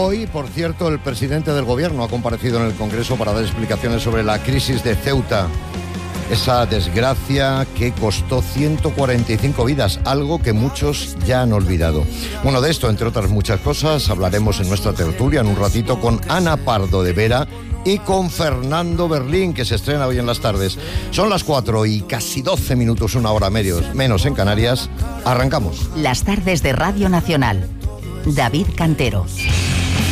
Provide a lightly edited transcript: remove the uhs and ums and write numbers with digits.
Hoy, por cierto, el presidente del gobierno ha comparecido en el Congreso para dar explicaciones sobre la crisis de Ceuta. Esa desgracia que costó 145 vidas, algo que muchos ya han olvidado. Bueno, de esto, entre otras muchas cosas, hablaremos en nuestra tertulia en un ratito con Ana Pardo de Vera y con Fernando Berlín, que se estrena hoy en las tardes. Son las 4 y casi 12 minutos, una hora menos en Canarias. Arrancamos. Las tardes de Radio Nacional. David Cantero.